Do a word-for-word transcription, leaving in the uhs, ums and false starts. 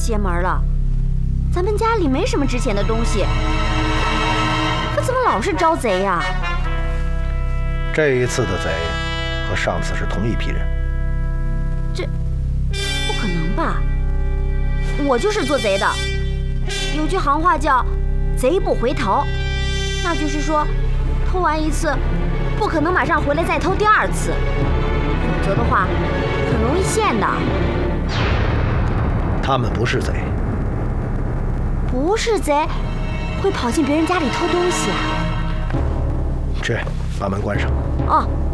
邪门了。咱们家里没什么值钱的东西，可怎么老是招贼呀？ 这一次的贼和上次是同一批人。 这不可能吧？我就是做贼的。有句行话叫“贼不回头”，那就是说，偷完一次，不可能马上回来再偷第二次，否则的话，很容易现的。 他们不是贼。 不是贼，会跑进别人家里偷东西啊？ 去，把门关上。 哦。